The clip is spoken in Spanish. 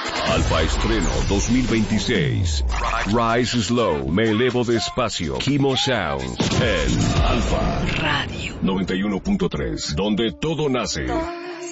Alfa Estreno 2026. Rise Slow, me elevo despacio. Kimo Sounds. En Alfa Radio 91.3, donde todo nace.